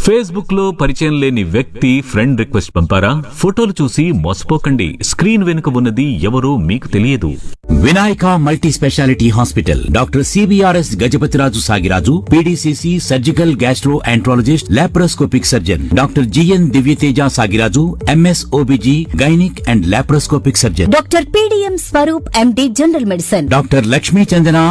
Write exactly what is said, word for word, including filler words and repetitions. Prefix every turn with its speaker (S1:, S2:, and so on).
S1: Facebook లో పరిచయం లేని వ్యక్తి ఫ్రెండ్ రిక్వెస్ట్ పంపారా? ఫోటోలు చూసి మోసపోకండి. స్క్రీన్ వెనుక ఉన్నది ఎవరో మీకు తెలియదు.
S2: Vinayaka multi speciality hospital, doctor CBRS Gajapathiraju Sagiraju, PDCC surgical gastro enterologist, laparoscopic surgeon, doctor GN Divyateja Sagiraju, MS OBG gynaec and laparoscopic surgeon,
S3: doctor PDM Swaroop MD general medicine,
S2: doctor Lakshmi Chandana